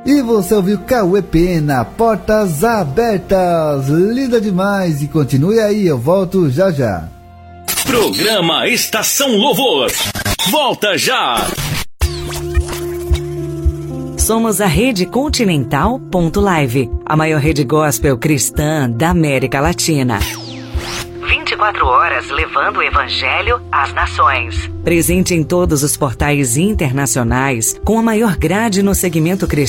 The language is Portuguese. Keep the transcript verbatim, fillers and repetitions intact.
E você ouviu Cauê Pena, Portas Abertas. Linda demais. E continue aí, eu volto já já. Programa Estação Louvor. Volta já. Somos a Rede Continental ponto Live, a maior rede gospel cristã da América Latina. vinte e quatro horas levando o Evangelho às nações. Presente em todos os portais internacionais, com a maior grade no segmento cristão.